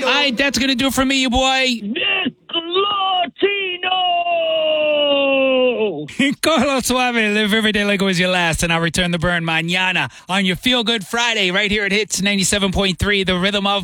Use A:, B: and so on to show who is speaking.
A: All right, that's going to do it for me, you boy.
B: Nick Latino!
A: Carlos Suave, live every day like it was your last, and I'll return the burn mañana on your Feel Good Friday right here at Hits 97.3, the rhythm of